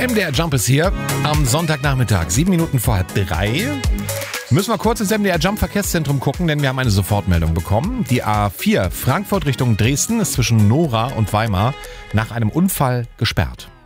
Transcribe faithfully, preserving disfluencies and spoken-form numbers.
M D R Jump ist hier am Sonntagnachmittag, sieben Minuten vor halb drei. Müssen wir kurz ins M D R Jump Verkehrszentrum gucken, denn wir haben eine Sofortmeldung bekommen. Die A vier Frankfurt Richtung Dresden ist zwischen Nora und Weimar nach einem Unfall gesperrt.